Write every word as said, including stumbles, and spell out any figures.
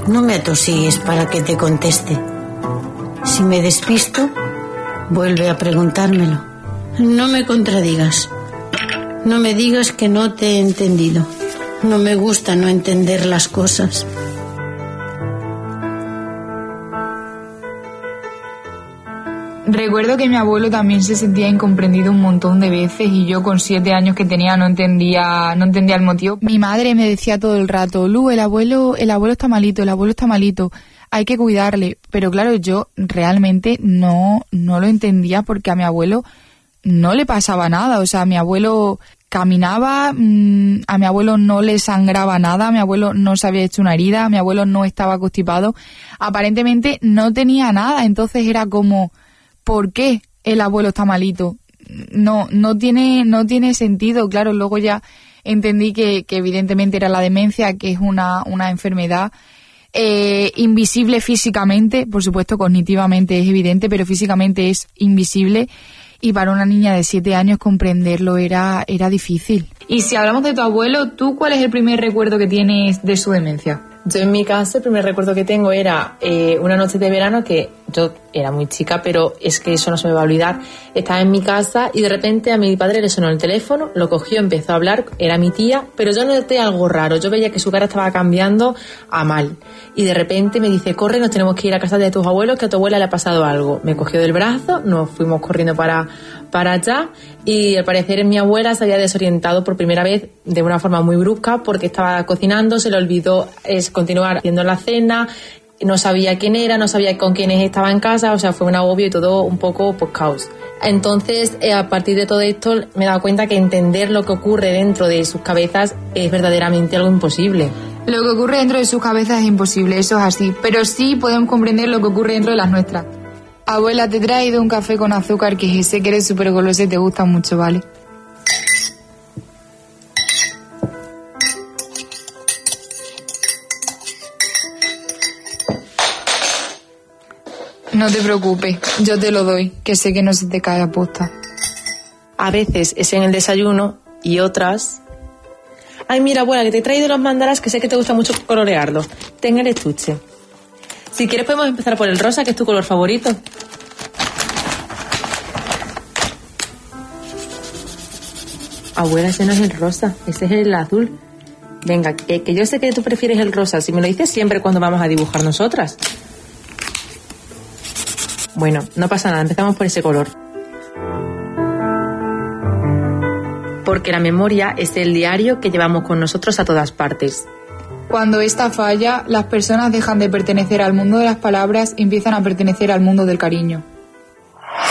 No me atosigues para que te conteste. Si me despisto, vuelve a preguntármelo. No me contradigas. No me digas que no te he entendido. No me gusta no entender las cosas. Recuerdo que mi abuelo también se sentía incomprendido un montón de veces y yo con siete años que tenía no entendía, no entendía el motivo. Mi madre me decía todo el rato, Lu, el abuelo, el abuelo está malito, el abuelo está malito, hay que cuidarle. Pero claro, yo realmente no, no lo entendía porque a mi abuelo no le pasaba nada. O sea, mi abuelo caminaba, mmm, a mi abuelo no le sangraba nada, a mi abuelo no se había hecho una herida, a mi abuelo no estaba constipado. Aparentemente no tenía nada, entonces era como... ¿Por qué el abuelo está malito? No, no tiene, no tiene sentido. Claro, luego ya entendí que, que evidentemente era la demencia, que es una, una enfermedad eh, invisible físicamente, por supuesto cognitivamente es evidente, pero físicamente es invisible. Y para una niña de siete años comprenderlo era, era difícil. Y si hablamos de tu abuelo, ¿tú cuál es el primer recuerdo que tienes de su demencia? Yo en mi casa el primer recuerdo que tengo era eh, una noche de verano que yo era muy chica, pero es que eso no se me va a olvidar. Estaba en mi casa y de repente a mi padre le sonó el teléfono, lo cogió, empezó a hablar, era mi tía, pero yo noté algo raro, yo veía que su cara estaba cambiando a mal. Y de repente me dice, corre, nos tenemos que ir a casa de tus abuelos, que a tu abuela le ha pasado algo. Me cogió del brazo, nos fuimos corriendo para, para allá y al parecer mi abuela se había desorientado por primera vez de una forma muy brusca porque estaba cocinando, se le olvidó es, continuar haciendo la cena, no sabía quién era, no sabía con quiénes estaba en casa, o sea, fue un agobio y todo un poco pues caos. Entonces, eh, a partir de todo esto me he dado cuenta que entender lo que ocurre dentro de sus cabezas es verdaderamente algo imposible. Lo que ocurre dentro de sus cabezas es imposible, eso es así, pero sí podemos comprender lo que ocurre dentro de las nuestras. Abuela, te he traído un café con azúcar que sé que eres súper golosa y te gusta mucho, ¿vale? No te preocupes, yo te lo doy, que sé que no se te cae a posta. A veces es en el desayuno y otras... Ay, mira, abuela, que te he traído los mandalas que sé que te gusta mucho colorearlos. Ten el estuche. Si quieres podemos empezar por el rosa, que es tu color favorito. Abuela, ese no es el rosa, ese es el azul. Venga, que, que yo sé que tú prefieres el rosa, si me lo dices siempre cuando vamos a dibujar nosotras. Bueno, no pasa nada, empezamos por ese color. Porque la memoria es el diario que llevamos con nosotros a todas partes. Cuando esta falla, las personas dejan de pertenecer al mundo de las palabras y empiezan a pertenecer al mundo del cariño.